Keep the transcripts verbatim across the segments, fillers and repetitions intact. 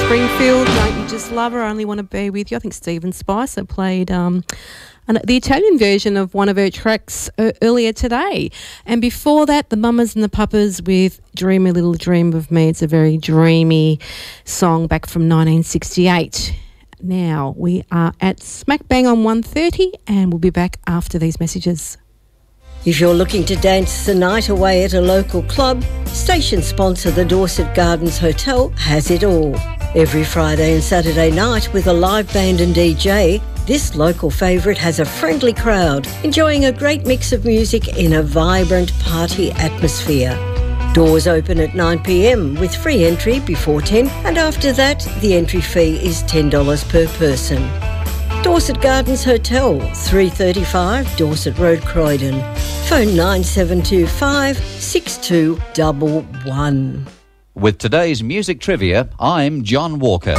Springfield, Don't You Just Love Her, I Only Want to Be With You. I think Stephen Spicer played um, an, the Italian version of one of her tracks uh, earlier today. And before that, the Mamas and the Papas with Dream a Little Dream of Me. It's a very dreamy song back from nineteen sixty-eight. Now, we are at smack bang on one thirty and we'll be back after these messages. If you're looking to dance the night away at a local club, station sponsor the Dorset Gardens Hotel has it all. Every Friday and Saturday night with a live band and D J, this local favourite has a friendly crowd enjoying a great mix of music in a vibrant party atmosphere. Doors open at nine p m with free entry before ten, and after that the entry fee is ten dollars per person. Dorset Gardens Hotel, three thirty-five Dorset Road, Croydon. Phone nine seven two five, six two one one. With today's music trivia, I'm John Walker.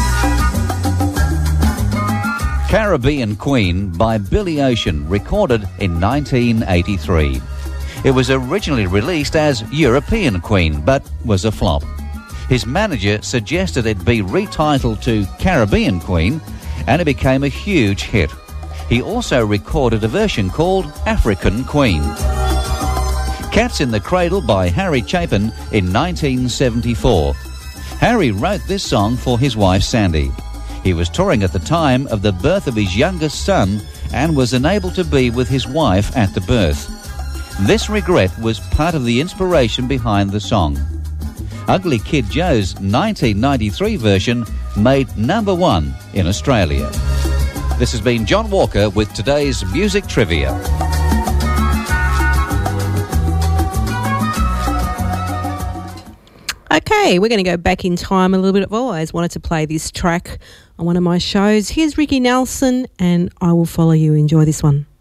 Caribbean Queen by Billy Ocean, recorded in nineteen eighty-three. It was originally released as European Queen, but was a flop. His manager suggested it be retitled to Caribbean Queen, and it became a huge hit. He also recorded a version called African Queen. Cats in the Cradle by Harry Chapin in nineteen seventy-four. Harry wrote this song for his wife Sandy. He was touring at the time of the birth of his youngest son and was unable to be with his wife at the birth. This regret was part of the inspiration behind the song. Ugly Kid Joe's nineteen ninety-three version made number one in Australia. This has been John Walker with today's music trivia. Okay, we're going to go back in time a little bit. I've always wanted to play this track on one of my shows. Here's Ricky Nelson and I Will Follow You. Enjoy this one.